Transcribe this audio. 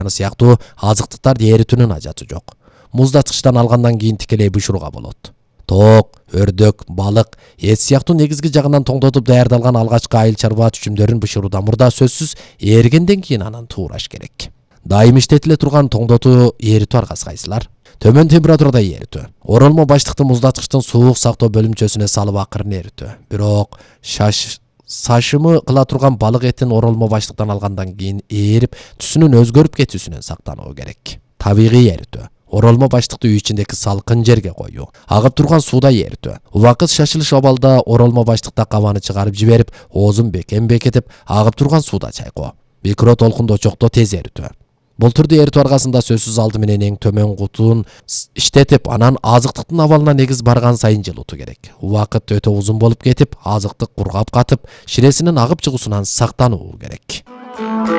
сыяктуу азыктыктарды эритүүнүн ажаты жок. Муздаткычтан алгандан кийин тикелей бышырууга болот. Тоок, өрдөк, балык, эт сыяктуу негизги жагынан тоңдотуп даярдалган алгачкы айыл чарба түчүмдөрүн бышыруудан мурда сөзсүз эригенден кийин анан туураш керек. Дайым иштетиле турган тоңдотуу эритүү аргасы кайсылар? Төмөн температурада эритүү. Оролмо баштыкты муздаткычтын суук сактоо бөлүмчөсүнө салып акырын эритүү. Бирок сашымы кыла турган балык этин оролмо баштыктан алгандан кийин ээрип, түсүнүн өзгөрүп кетүүсүнөн сактануу керек. Табигый эритүү. Оролмо баштыкты үй ичиндеги салкын жерге коюу. Агып турган сууда эритүү. Убакыт шашылыш абалда оролмо баштыкта кабаны чыгарып жиберип, оозун бекем-бекетип, агып турган сууда чайкоо. Микро толкундо чокто тез эритүү. Бул түрдүү эритүү аргасында сөзсүз алды менен эң төмөн кутун иштетип, анан азыктыктын абалына негиз барган сайын жылытуу керек. Убакыт өтө узун болуп кетип, азыктык кургап катып, ширесинин агып чыгуусунан сактануу керек.